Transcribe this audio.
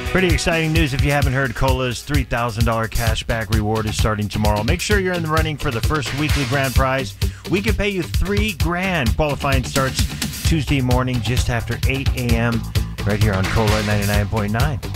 Pretty exciting news if you haven't heard. Cola's $3,000 cashback reward is starting tomorrow. Make sure you're in the running for the first weekly grand prize. We can pay you $3,000. Qualifying starts Tuesday morning just after 8 a.m. right here on Cola 99.9.